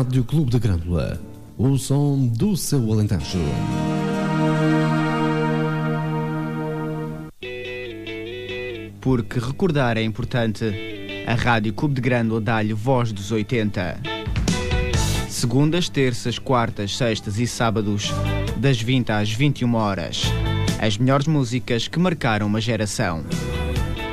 Rádio Clube da Grândola, o som do seu Alentejo. Porque recordar é importante, a Rádio Clube de Grândola dá-lhe voz dos 80. Segundas, terças, quartas, sextas e sábados, das 20 às 21 horas. As melhores músicas que marcaram uma geração.